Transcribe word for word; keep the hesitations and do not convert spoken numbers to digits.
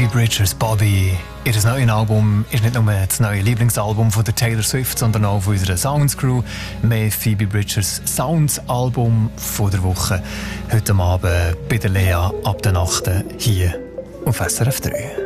Phoebe Bridgers Body. Ihr neues Album ist nicht nur das neue Lieblingsalbum von der Taylor Swift, sondern auch von unserer Sounds Crew. Mehr Phoebe Bridgers Sounds Album von der Woche. Heute Abend bei der Lea ab der Nacht hier auf S R F drei.